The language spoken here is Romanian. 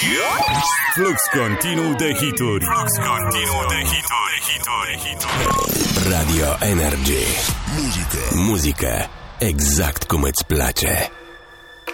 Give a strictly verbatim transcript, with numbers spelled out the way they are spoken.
Flux continuu de hituri. Flux continuu de hituri, hituri, hituri. Radio Energy. Muzică. Muzică exact cum îți place.